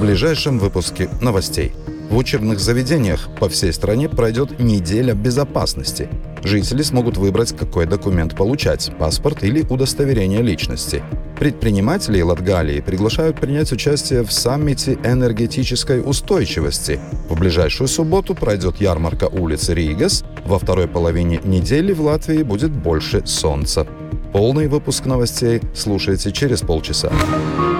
ближайшем выпуске новостей. В учебных заведениях по всей стране пройдет неделя безопасности. Жители смогут выбрать, какой документ получать – паспорт или удостоверение личности. Предприниматели Латгалии приглашают принять участие в саммите энергетической устойчивости. В ближайшую субботу пройдет ярмарка улицы Ригас. Во второй половине недели в Латвии будет больше солнца. Полный выпуск новостей слушайте через полчаса.